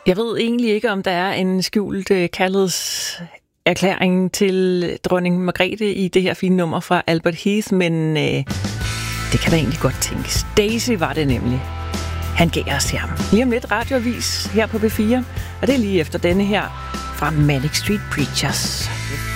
Jeg ved egentlig ikke, om der er en skjult kærlighedserklæring til dronning Margrethe i det her fine nummer fra Albert Heath, men det kan da egentlig godt tænkes. Daisy var det nemlig. Han gav os her. Lige om lidt radioavis her på B4, og det er lige efter denne her fra Manic Street Preachers.